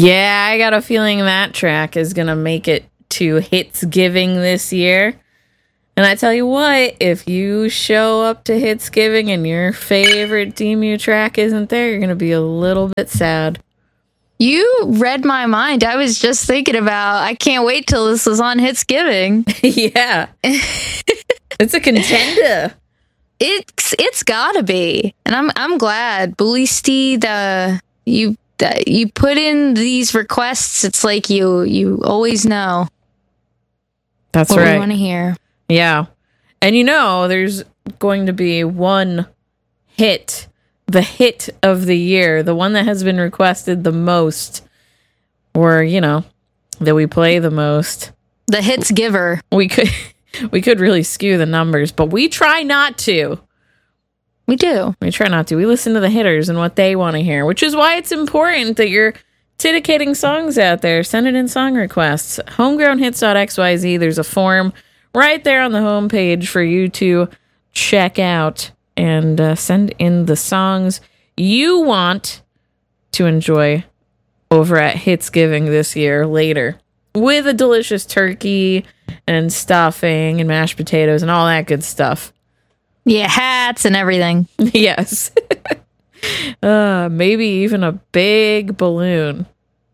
Yeah, I got a feeling that track is going to make it to Hitsgiving this year. And I tell you what, if you show up to Hitsgiving and your favorite Demu track isn't there, you're going to be a little bit sad. You read my mind. I was just thinking about, I can't wait till this is on Hitsgiving. Yeah. It's a contender. It's gotta be. And I'm glad. Bully you put in these requests, it's like you always know. That's what right. we want to hear. Yeah. And there's going to be one hit, the hit of the year, the one that has been requested the most, or, that we play the most. The hits giver. We could really skew the numbers, but we try not to. We do. We try not to. We listen to the hitters and what they want to hear, which is why it's important that you're dedicating songs out there. Send it in song requests. Homegrownhits.xyz. There's a form right there on the homepage for you to check out and send in the songs you want to enjoy over at Hitsgiving this year later, with a delicious turkey and stuffing and mashed potatoes and all that good stuff. Yeah, hats and everything. Yes. Maybe even a big balloon.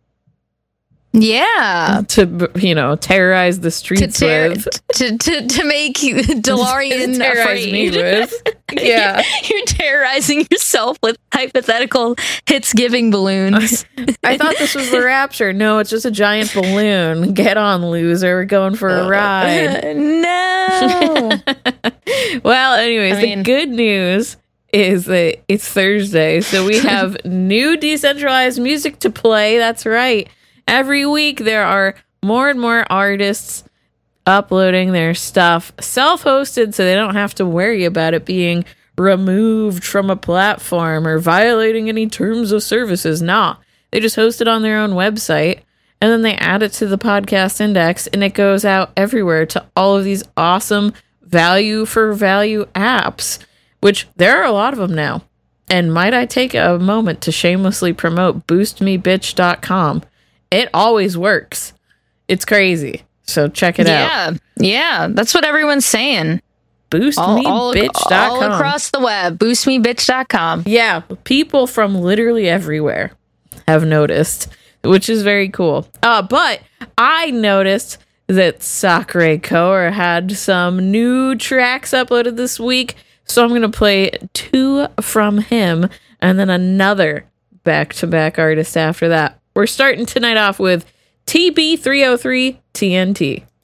Yeah. To, terrorize the streets with. To make DeLorean terrorize afraid. Me with. Yeah. You're terrorizing yourself with hypothetical Hitsgiving balloons. I thought this was the Rapture. No, it's just a giant balloon. Get on, loser. We're going for a ride. No. Well, anyways, the good news is that it's Thursday, so we have new decentralized music to play. That's right. Every week there are more and more artists uploading their stuff self-hosted, so they don't have to worry about it being removed from a platform or violating any terms of services. Nah, they just host it on their own website, and then they add it to the podcast index, and it goes out everywhere to all of these awesome value for value apps, which there are a lot of them now. And might I take a moment to shamelessly promote boostmebitch.com. It always works. It's crazy. So check it out. Yeah, that's what everyone's saying. Boostmebitch.com. All across the web. Boostmebitch.com. Yeah, people from literally everywhere have noticed, which is very cool. But I noticed that Sakure Koer had some new tracks uploaded this week, so I'm going to play 2 from him and then another back-to-back artist after that. We're starting tonight off with TB303 TNT.